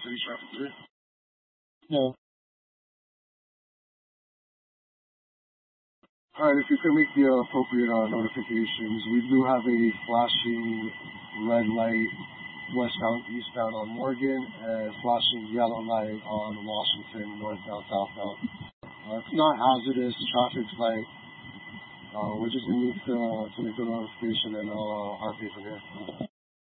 City traffic 3. No. Alright, if you can make the appropriate notifications, we do have a flashing red light westbound, eastbound on Morgan, and flashing yellow light on Washington, northbound, southbound. It's not hazardous traffic light. We just need to make the notification and I'll RP from here.